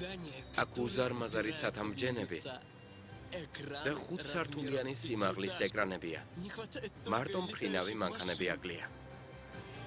აქ უზარმაზარი ცათამბჯენები და 5 სართულიანი სიმაღლის ეკრანებია. მარტო მფრინავი მანქანები აკლია.